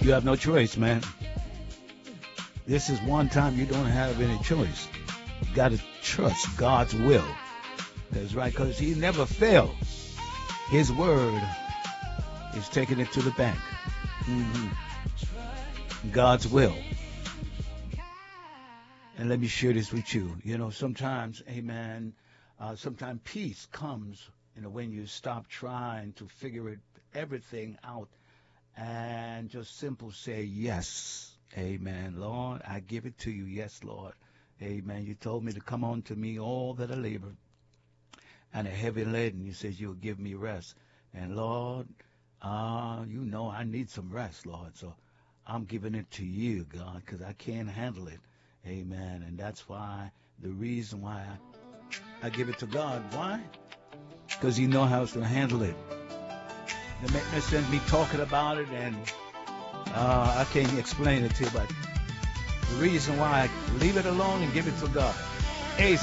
You have no choice, man. This is one time you don't have any choice. You got to trust God's will. That's right, because he never failed. His word is taking it to the bank. hmm God's will. And let me share this with you. You know, sometimes, amen, sometimes peace comes, when you stop trying to figure everything out and just simple say, yes, amen. Lord, I give it to you. Yes, Lord. Amen. You told me to come on to me, all that are labor and a heavy laden. You said you'll give me rest. And Lord, you know I need some rest, Lord. So I'm giving it to you, God, because I can't handle it. Amen. And that's why the reason why I give it to God. Why? Because he knows how to handle it. It makes no sense me talking about it, and I can't explain it to you, but the reason why I leave it alone and give it to God. Ace